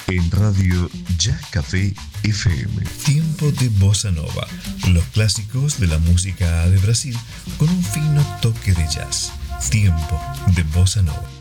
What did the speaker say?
en Radio Jazz Café FM. Tiempo de Bossa Nova, los clásicos de la música de Brasil con un fino toque de jazz. Tiempo de Bossa Nova.